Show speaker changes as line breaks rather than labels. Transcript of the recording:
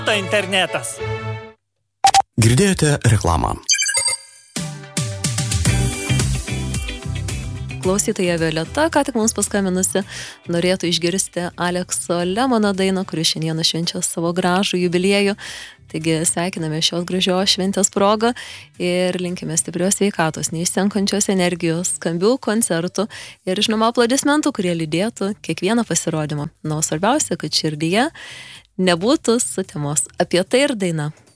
internetas.
Girdėjote reklamą.
Klausytoja Violeta, ką tik mums paskambinusi, norėtų išgirsti Alekso Lemono dainą, kuri šiandieną švenčia savo gražų jubiliejų. Taigi sveikiname šios gražios šventės progą ir linkime stiprios sveikatos, neišsenkančios energijos, skambių koncertų ir žinoma aplodismentų, kurie lydėtų kiekvieną pasirodymą. Na, o svarbiausia, kad širdyje nebūtų sutemos. Apie tai ir daina.